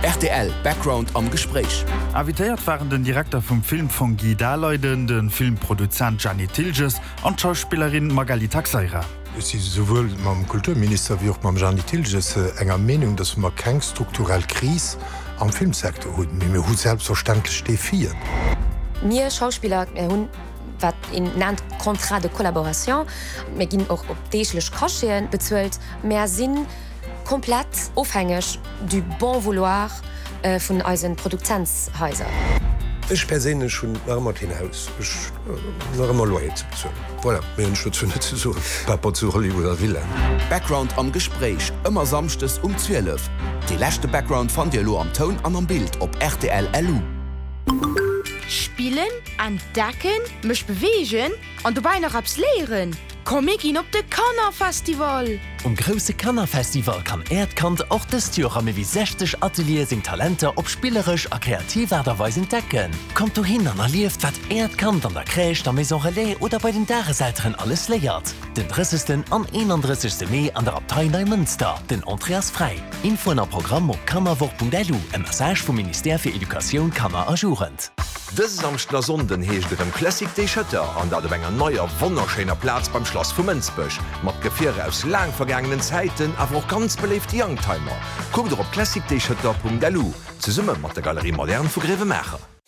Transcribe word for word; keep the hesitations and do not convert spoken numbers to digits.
R T L Background am Gespräch. Avitéiert waren den Direktor vom Film von Guy Daleiden, den Filmproduzent Gianni Tilges und Schauspielerin Magali Taxeira. Si sowohl mam Kulturminister wie auch mam Gianni Tilges äh, enger Meinung, dass man kein strukturell Kris am Filmsektor hun mir hu selbstverständlich stefieren. Mir Schauspieler äh, hun wat in nennt Kontrat de Kollaboration, mir ginn auch op deeglech Kaschen bezuelt mehr Sinn komplett aufhängig du bon vouloir äh, vun eisen Produzenzhäuser. Ich persene schon Martin Haus Background am Gespräch immer samstes um zwölf. Die letzte Background von dir lo am Ton an am Bild op R T L L U. Spielen, entdecken, mich bewegen und dabei noch abs lehren. Komm ich ihn op de Cannes Festival. Um große Cannes Festival kann Erdkant auch das Jahr mehr wie sechzig Ateliers sind Talente ob spielerisch a kreativerweise entdecken. Kommt du hin an erlieft, wat Erdkant an der Crèche, der Maison Relais oder bei den Dareseltern alles leiert. Den dreißigsten an einunddreißigsten Mai an der Abtei Neumünster, den Andreas frei. Info am Programm op kammerwoch punkt l u, ein Message vom Minister für Education Kammer ajourend. Dës samstler Sonden heescht dem Classic Day Shutter an dat de enger neuer wonnerschener Platz beim Schloss vu Mënzbech, mat Gefire aus lang vergangenen Zeiten awer auch ganz beleeft Youngtimer. Kom der op classic day shutter punkt l u ze summe mat der Galerie modern vu Grevemecher.